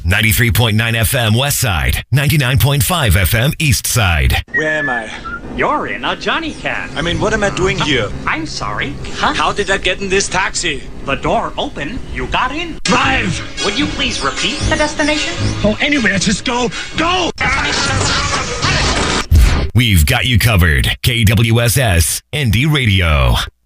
93.9 FM West Side, 99.5 FM East Side. Where am I? You're in a Johnny Cab. I mean, what am I doing here? I'm sorry. Huh? How did I get in this taxi? The door opened. You got in. Drive! Would you please repeat the destination? Oh, anywhere, just go. Go! We've got you covered. KWSS Indie Radio.